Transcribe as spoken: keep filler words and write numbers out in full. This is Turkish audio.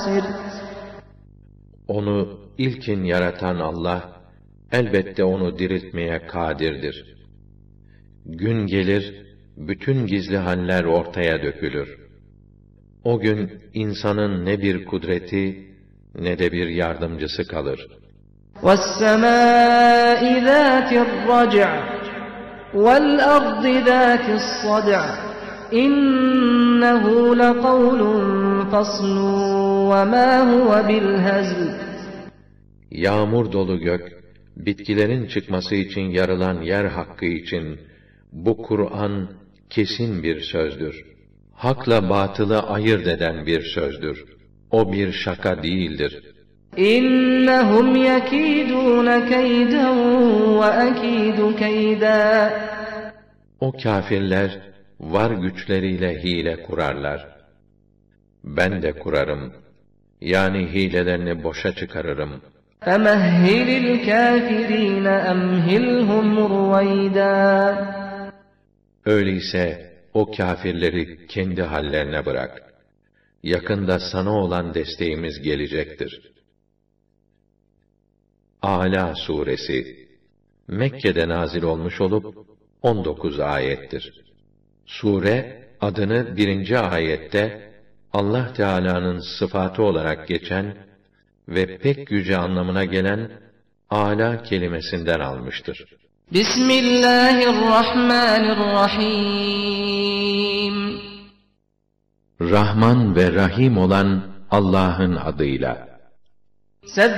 خَاسِرٌ. Onu ilkin yaratan Allah, elbette onu diriltmeye kadirdir. Gün gelir, bütün gizli haller ortaya dökülür. O gün insanın ne bir kudreti, ne de bir yardımcısı kalır. وَالسَّمَاءِ ذَاتِ الرَّجْعِ وَالْأَرْضِ ذَاتِ الصَّدْعِ إِنَّهُ لَقَوْلٌ فَصْلٌ وَمَا هُوَ بِالْهَزْلِ. Yağmur dolu gök, bitkilerin çıkması için yarılan yer hakkı için, bu Kur'an kesin bir sözdür. Hakla batılı ayırt eden bir sözdür. O bir şaka değildir. İnnehum yekidun keyden ve akidu keyda. O kâfirler var güçleriyle hile kurarlar. Ben de kurarım. Yani hilelerini boşa çıkarırım. فَمَهِّلِ الْكَافِرِينَ أَمْهِلْهُمْ رُوَيْدًا. Öyleyse o kâfirleri kendi hallerine bırak. Yakında sana olan desteğimiz gelecektir. Âlâ suresi Mekke'de nazil olmuş olup on dokuz ayettir. Sure adını birinci ayette Allah Teala'nın sıfatı olarak geçen ve pek yüce anlamına gelen âlâ kelimesinden almıştır. Bismillahirrahmanirrahim. Rahman ve Rahim olan Allah'ın adıyla.